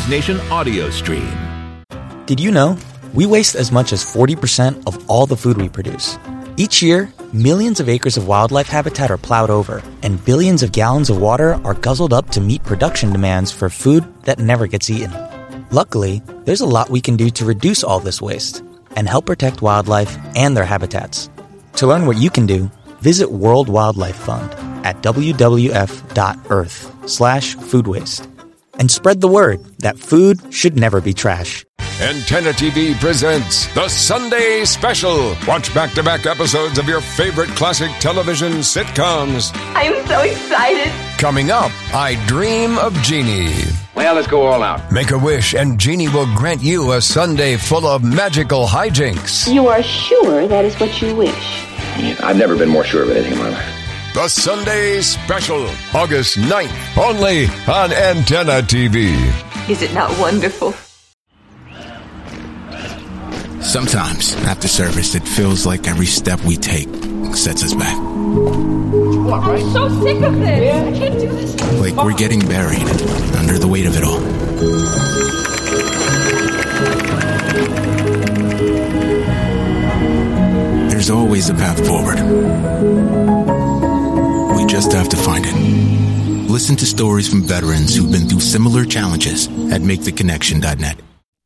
Fox Nation audio stream. Did you know? We waste as much as 40% of all the food we produce. Each year, millions of acres of wildlife habitat are plowed over, and billions of gallons of water are guzzled up to meet production demands for food that never gets eaten. Luckily, there's a lot we can do to reduce all this waste and help protect wildlife and their habitats. To learn what you can do, visit World Wildlife Fund at wwf.earth/food waste. And spread the word that food should never be trash. Antenna TV presents The Sunday Special. Watch back-to-back episodes of your favorite classic television sitcoms. I am so excited. Coming up, I Dream of Jeannie. Well, let's go all out. Make a wish and Jeannie will grant you a Sunday full of magical hijinks. You are sure that is what you wish? I've never been more sure of anything in my life. The Sunday Special, August 9th, only on Antenna TV. Is it not wonderful? Sometimes, after service, it feels like every step we take sets us back. I'm so sick of this. I can't do this. Like we're getting buried under the weight of it all. There's always a path forward. We just have to find it. Listen to stories from veterans who've been through similar challenges at MakeTheConnection.net.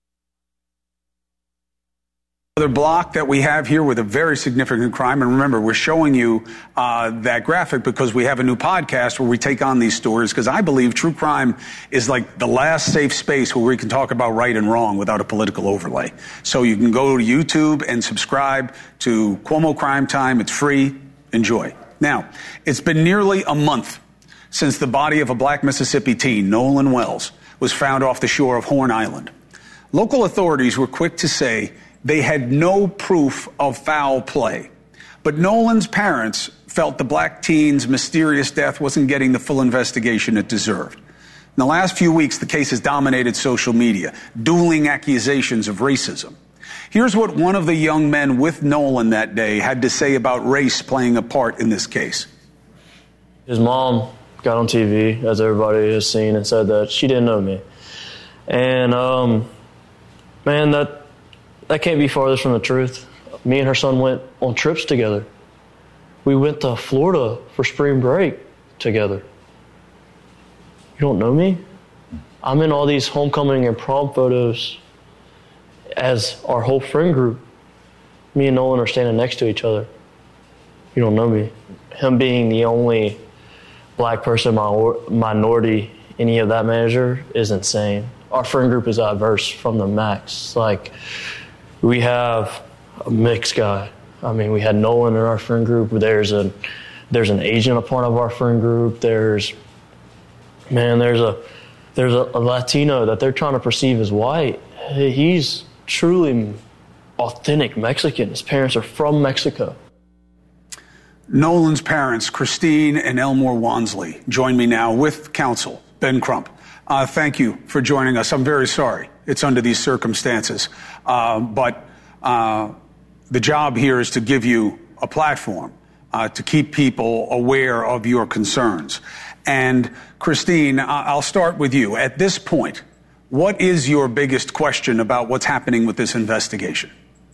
Another block that we have here with a very significant crime. And remember, we're showing you that graphic because we have a new podcast where we take on these stories, because I believe true crime is like the last safe space where we can talk about right and wrong without a political overlay. So you can go to YouTube and subscribe to Cuomo Crime Time. It's free. Enjoy. Now, it's been nearly a month since the body of a black Mississippi teen, Nolan Wells, was found off the shore of Horn Island. Local authorities were quick to say they had no proof of foul play. But Nolan's parents felt the black teen's mysterious death wasn't getting the full investigation it deserved. In the last few weeks, the case has dominated social media, dueling accusations of racism. Here's what one of the young men with Nolan that day had to say about race playing a part in this case. His mom got on TV, as everybody has seen, and said that she didn't know me. And, man, that can't be farthest from the truth. Me and her son went on trips together. We went to Florida for spring break together. You don't know me? I'm in all these homecoming and prom photos as our whole friend group. Me and Nolan are standing next to each other. You don't know me. Him being the only black person, minority, any of that measure is insane. Our friend group is diverse from the max. Like, we have a mixed guy. I mean, we had Nolan in our friend group. There's an Asian a part of our friend group. There's a Latino that they're trying to perceive as white. He's truly authentic Mexican. His parents are from Mexico. Nolan's parents, Christine and Elmore Wansley, join me now with counsel, Ben Crump. Thank you for joining us. I'm very sorry it's under these circumstances. But the job here is to give you a platform to keep people aware of your concerns. And Christine, I'll start with you. At this point, what is your biggest question about what's happening with this investigation?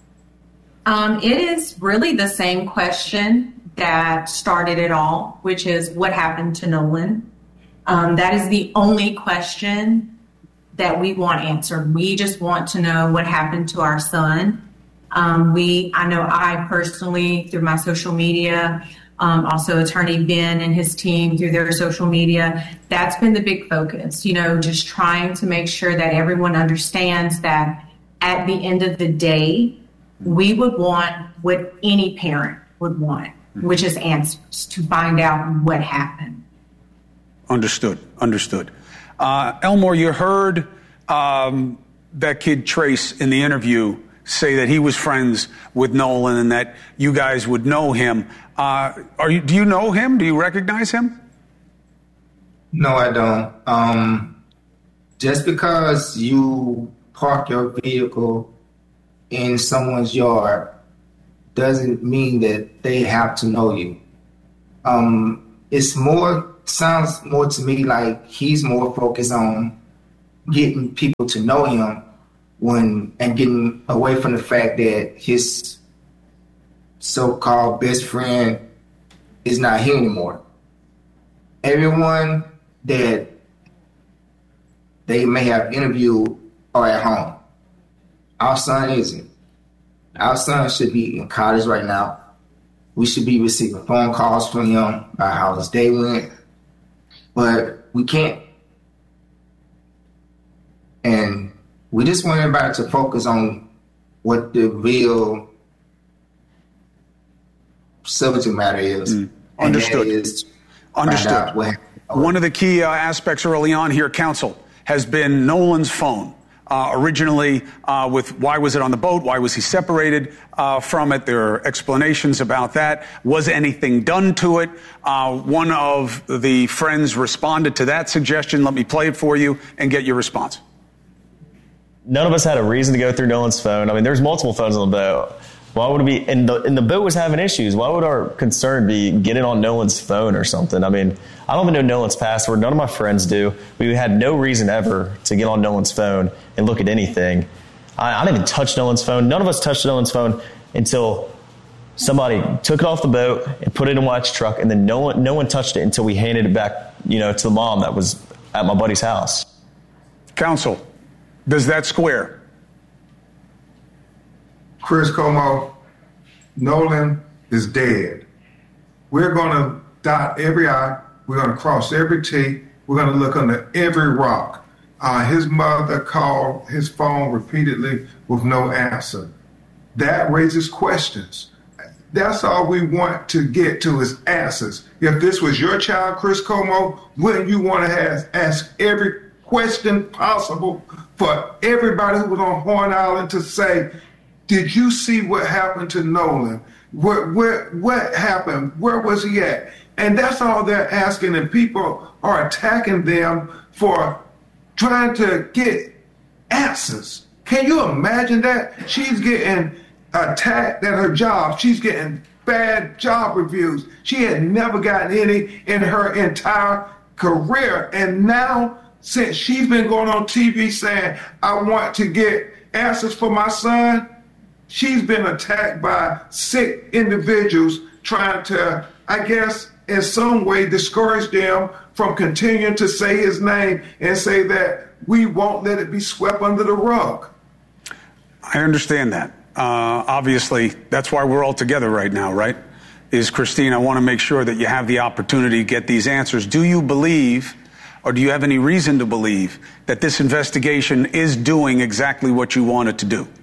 It is really the same question that started it all, which is what happened to Nolan. That is the only question that we want answered. We just want to know what happened to our son. I know I personally, through my social media, also Attorney Ben and his team through their social media, that's been the big focus, just trying to make sure that everyone understands that at the end of the day, we would want what any parent would want, which is answers to find out what happened. Understood. Elmore, you heard that kid Trace in the interview say that he was friends with Nolan and that you guys would know him. Do you know him? Do you recognize him? No, I don't. Just because you park your vehicle in someone's yard doesn't mean that they have to know you. Sounds more to me like he's more focused on getting people to know him and getting away from the fact that his so-called best friend is not here anymore. Everyone that they may have interviewed are at home. Our son isn't. Our son should be in college right now. We should be receiving phone calls from him about how his day went, but we can't. And we just want everybody to focus on what the real subject matter is. Understood. Understood. One of the key aspects early on here, counsel, has been Nolan's phone. Originally, with why was it on the boat? Why was he separated from it? There are explanations about that. Was anything done to it? One of the friends responded to that suggestion. Let me play it for you and get your response. None of us had a reason to go through Nolan's phone. I mean, there's multiple phones on the boat. Why would it be? And the boat was having issues. Why would our concern be getting on Nolan's phone or something? I mean, I don't even know Nolan's password. None of my friends do. We had no reason ever to get on Nolan's phone and look at anything. I didn't even touch Nolan's phone. None of us touched Nolan's phone until somebody took it off the boat and put it in Wyatt's truck, and then no one touched it until we handed it back, to the mom that was at my buddy's house. Counsel, does that square? Chris Como, Nolan is dead. We're going to dot every I. We're going to cross every T. We're going to look under every rock. His mother called his phone repeatedly with no answer. That raises questions. That's all we want to get to is answers. If this was your child, Chris Como, wouldn't you want to ask every question possible for everybody who was on Horn Island to say, did you see what happened to Nolan? What happened? Where was he at? And that's all they're asking, and people are attacking them for trying to get answers. Can you imagine that? She's getting attacked at her job. She's getting bad job reviews. She had never gotten any in her entire career. And now, since she's been going on TV saying, I want to get answers for my son, she's been attacked by sick individuals trying to, I guess, in some way discourage them from continuing to say his name and say that we won't let it be swept under the rug. I understand that. Obviously, that's why we're all together right now, right? Christine, I want to make sure that you have the opportunity to get these answers. Do you believe, or do you have any reason to believe, that this investigation is doing exactly what you want it to do?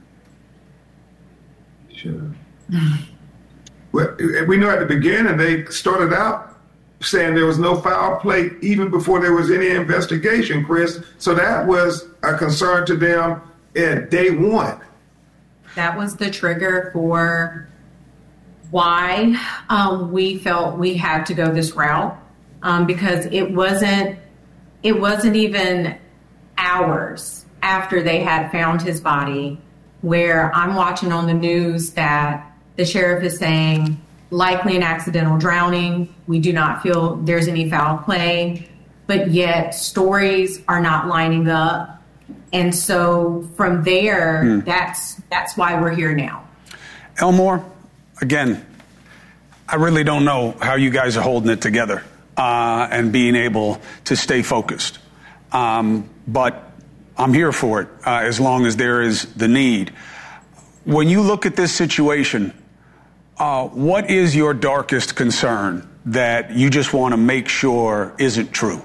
Sure. Well, we know at the beginning they started out saying there was no foul play even before there was any investigation, Chris. So that was a concern to them at day one. That was the trigger for why we felt we had to go this route, because it wasn't even hours after they had found his body where I'm watching on the news that the sheriff is saying likely an accidental drowning. We do not feel there's any foul play, but yet stories are not lining up. And so from there, that's why we're here now. Elmore, again, I really don't know how you guys are holding it together and being able to stay focused. But I'm here for it as long as there is the need. When you look at this situation, what is your darkest concern that you just want to make sure isn't true?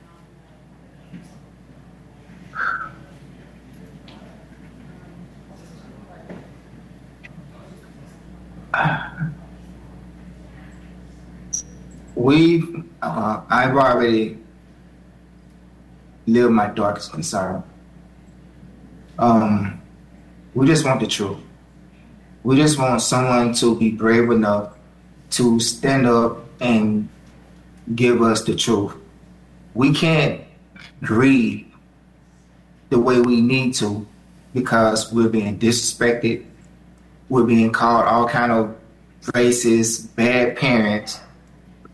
I've already lived my darkest concern. We just want the truth. We just want someone to be brave enough to stand up and give us the truth. We can't grieve the way we need to because we're being disrespected. We're being called all kind of racist, bad parents.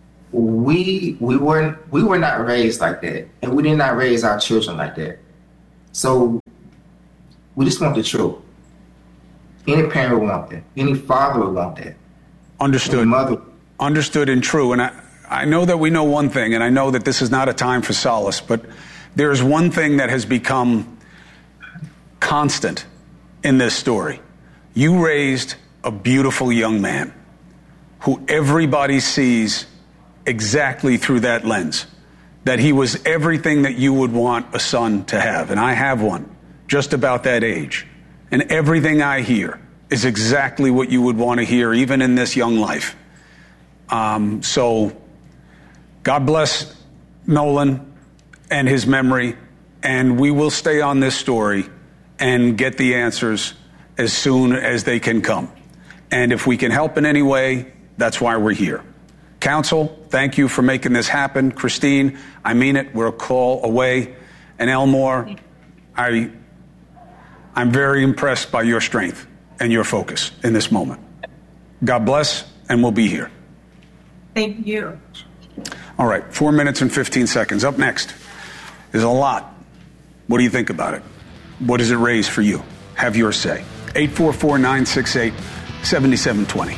We were not raised like that, and we did not raise our children like that. So we just want the truth. Any parent would want that. Any father would want that. Understood. Any mother. Understood and true. And I know that we know one thing, and I know that this is not a time for solace, but there is one thing that has become constant in this story. You raised a beautiful young man who everybody sees exactly through that lens, that he was everything that you would want a son to have. And I have one just about that age. And everything I hear is exactly what you would want to hear, even in this young life. So God bless Nolan and his memory, and we will stay on this story and get the answers as soon as they can come. And if we can help in any way, that's why we're here. Counsel, thank you for making this happen. Christine, I mean it. We're a call away. And Elmore, I'm very impressed by your strength and your focus in this moment. God bless, and we'll be here. Thank you. All right, 4 minutes and 15 seconds. Up next is a lot. What do you think about it? What does it raise for you? Have your say. 844-968-7720.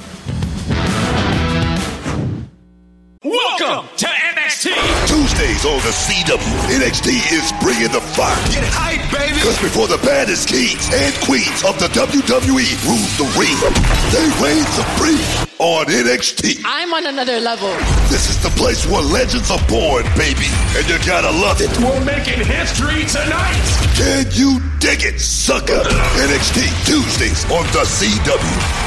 Welcome to NXT. Tuesdays on the CW. NXT is bringing the fire. Get hype, baby. Because before the baddest kings and queens of the WWE rule the ring, they reign supreme on NXT. I'm on another level. This is the place where legends are born, baby. And you gotta love it. We're making history tonight. Can you dig it, sucker? NXT Tuesdays on the CW.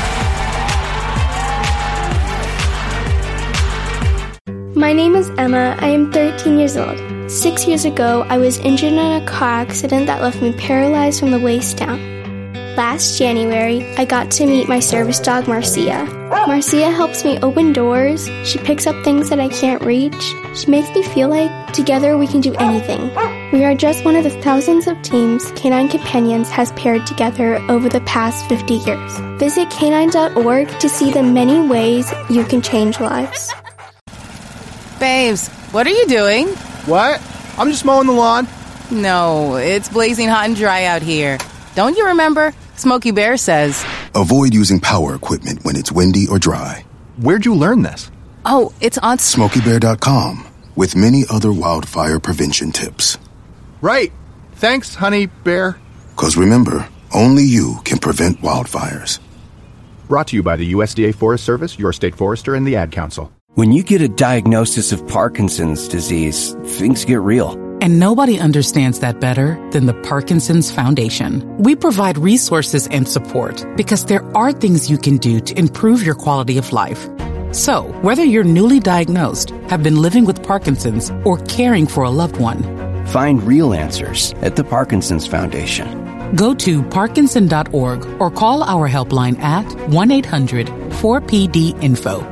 My name is Emma. I am 13 years old. 6 years ago, I was injured in a car accident that left me paralyzed from the waist down. Last January, I got to meet my service dog, Marcia. Marcia helps me open doors. She picks up things that I can't reach. She makes me feel like together we can do anything. We are just one of the thousands of teams Canine Companions has paired together over the past 50 years. Visit canine.org to see the many ways you can change lives. Babes, what are you doing? What? I'm just mowing the lawn. No, it's blazing hot and dry out here. Don't you remember? Smokey Bear says, avoid using power equipment when it's windy or dry. Where'd you learn this? Oh, it's on SmokeyBear.com with many other wildfire prevention tips. Right. Thanks, Honey Bear. 'Cause remember, only you can prevent wildfires. Brought to you by the USDA Forest Service, your state forester, and the Ad Council. When you get a diagnosis of Parkinson's disease, things get real. And nobody understands that better than the Parkinson's Foundation. We provide resources and support because there are things you can do to improve your quality of life. So, whether you're newly diagnosed, have been living with Parkinson's, or caring for a loved one, find real answers at the Parkinson's Foundation. Go to Parkinson.org or call our helpline at 1-800-4PD-INFO.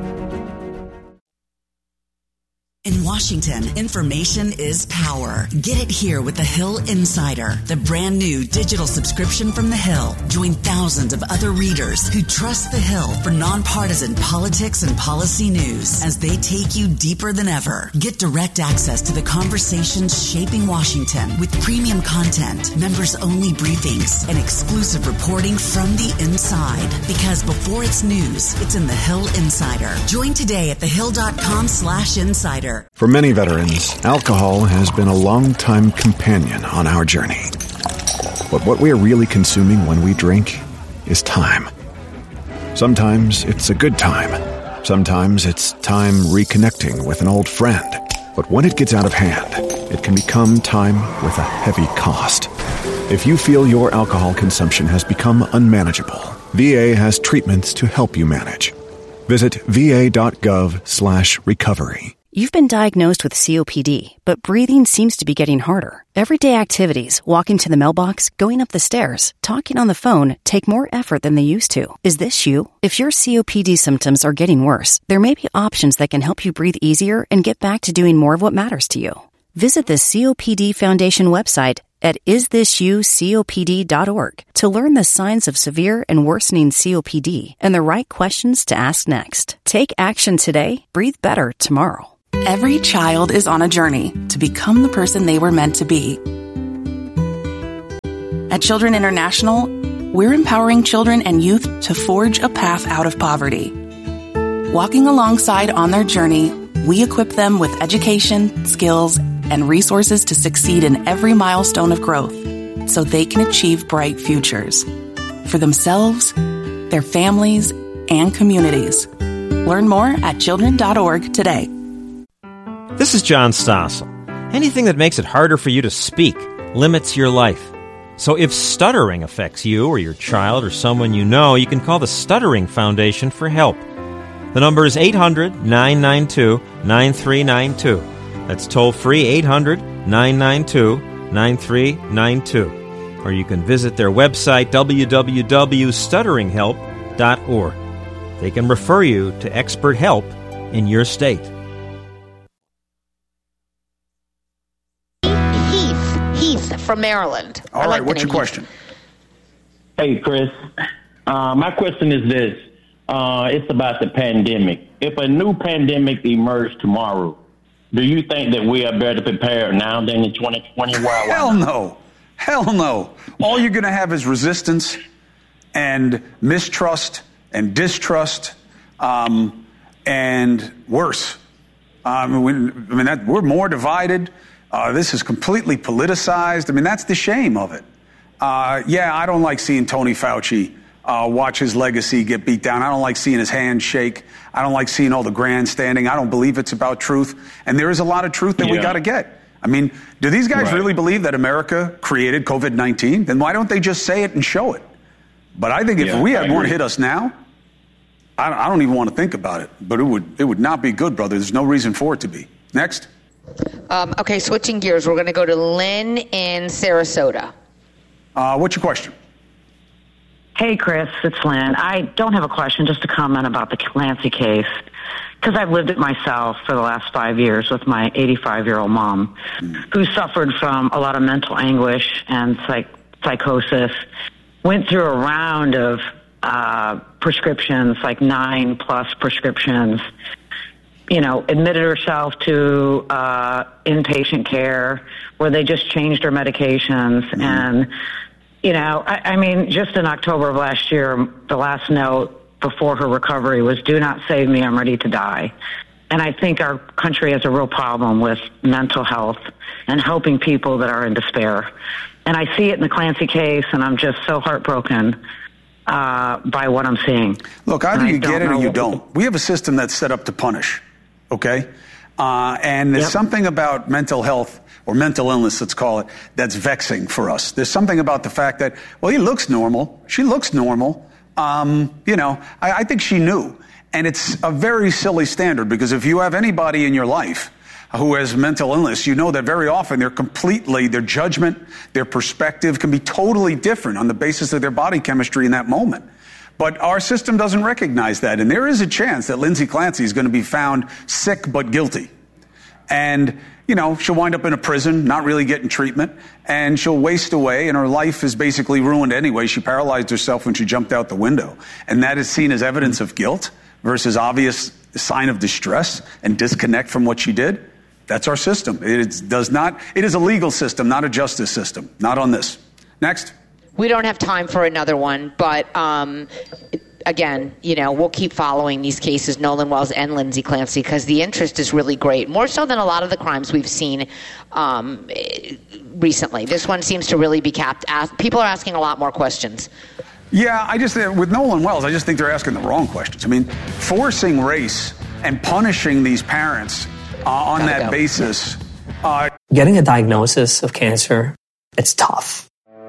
In Washington, information is power. Get it here with The Hill Insider, the brand new digital subscription from The Hill. Join thousands of other readers who trust The Hill for nonpartisan politics and policy news as they take you deeper than ever. Get direct access to the conversations shaping Washington with premium content, members-only briefings, and exclusive reporting from the inside. Because before it's news, it's in The Hill Insider. Join today at thehill.com/insider. For many veterans, alcohol has been a long-time companion on our journey. But what we are really consuming when we drink is time. Sometimes it's a good time. Sometimes it's time reconnecting with an old friend. But when it gets out of hand, it can become time with a heavy cost. If you feel your alcohol consumption has become unmanageable, VA has treatments to help you manage. Visit va.gov/recovery. You've been diagnosed with COPD, but breathing seems to be getting harder. Everyday activities, walking to the mailbox, going up the stairs, talking on the phone, take more effort than they used to. Is this you? If your COPD symptoms are getting worse, there may be options that can help you breathe easier and get back to doing more of what matters to you. Visit the COPD Foundation website at isthisyoucopd.org to learn the signs of severe and worsening COPD and the right questions to ask next. Take action today, breathe better tomorrow. Every child is on a journey to become the person they were meant to be. At Children International, we're empowering children and youth to forge a path out of poverty. Walking alongside on their journey, we equip them with education, skills, and resources to succeed in every milestone of growth so they can achieve bright futures for themselves, their families, and communities. Learn more at children.org today. This is John Stossel. Anything that makes it harder for you to speak limits your life. So if stuttering affects you or your child or someone you know, you can call the Stuttering Foundation for help. The number is 800-992-9392. That's toll-free 800-992-9392. Or you can visit their website, www.stutteringhelp.org. They can refer you to expert help in your state. Heath from Maryland. All right, what's your question? Hey, Chris. My question is this. It's about the pandemic. If a new pandemic emerged tomorrow, do you think that we are better prepared now than in 2020? Hell no. Hell no. All you're going to have is resistance and mistrust and distrust and worse. We're more divided. This is completely politicized. I mean, that's the shame of it. I don't like seeing Tony Fauci watch his legacy get beat down. I don't like seeing his hand shake. I don't like seeing all the grandstanding. I don't believe it's about truth. And there is a lot of truth that we got to get. I mean, do these guys really believe that America created COVID-19? Then why don't they just say it and show it? But I think if we had one hit us now, I don't even want to think about it. But it would not be good, brother. There's no reason for it to be. Next. Okay, switching gears. We're going to go to Lynn in Sarasota. What's your question? Hey, Chris, it's Lynn. I don't have a question, just a comment about the Clancy case, because I've lived it myself for the last 5 years with my 85-year-old mom, who suffered from a lot of mental anguish and psychosis, went through a round of prescriptions, like 9+ prescriptions, admitted herself to inpatient care where they just changed her medications. And, just in October of last year, the last note before her recovery was, "Do not save me, I'm ready to die." And I think our country has a real problem with mental health and helping people that are in despair. And I see it in the Clancy case, and I'm just so heartbroken by what I'm seeing. Look, either you get it or you don't. We have a system that's set up to punish, okay? And there's something about mental health or mental illness, let's call it, that's vexing for us. There's something about the fact that, well, he looks normal. She looks normal. I think she knew. And it's a very silly standard, because if you have anybody in your life who has mental illness, you know that very often their judgment, their perspective can be totally different on the basis of their body chemistry in that moment. But our system doesn't recognize that. And there is a chance that Lindsay Clancy is going to be found sick but guilty. And, she'll wind up in a prison, not really getting treatment, and she'll waste away, and her life is basically ruined anyway. She paralyzed herself when she jumped out the window. And that is seen as evidence of guilt versus obvious sign of distress and disconnect from what she did. That's our system. It is a legal system, not a justice system. Not on this. Next. We don't have time for another one, but again, we'll keep following these cases, Nolan Wells and Lindsay Clancy, because the interest is really great, more so than a lot of the crimes we've seen recently. This one seems to really be capped. People are asking a lot more questions. Yeah, with Nolan Wells, I just think they're asking the wrong questions. I mean, forcing race and punishing these parents on that basis. Getting a diagnosis of cancer, it's tough.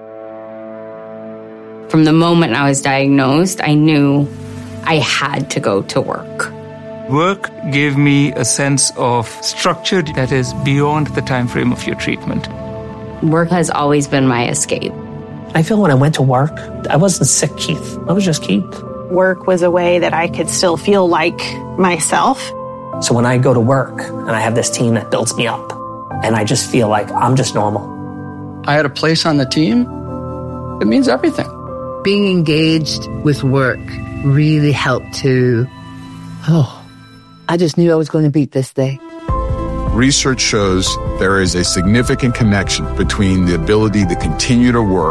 From the moment I was diagnosed, I knew I had to go to work. Work gave me a sense of structure that is beyond the time frame of your treatment. Work has always been my escape. I feel when I went to work, I wasn't sick, Keith. I was just Keith. Work was a way that I could still feel like myself. So when I go to work and I have this team that builds me up, and I just feel like I'm just normal. I had a place on the team. It means everything. Being engaged with work really helped to, I just knew I was going to beat this day. Research shows there is a significant connection between the ability to continue to work